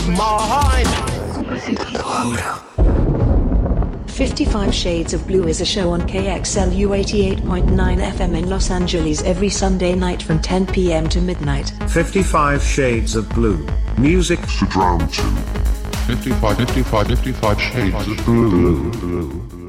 Mine. 55 Shades of Blue is a show on KXLU 88.9 FM in Los Angeles every Sunday night from 10 p.m. to midnight. 55 Shades of Blue. Music to drown to. 55 Shades of Blue.